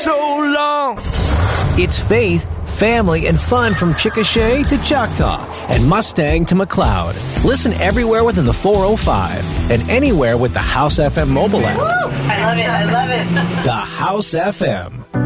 so long. It's faith, family, and fun from Chickasha to Choctaw and Mustang to McLeod. Listen everywhere within the 405 and anywhere with the House FM mobile app. Woo! I love it. The House FM.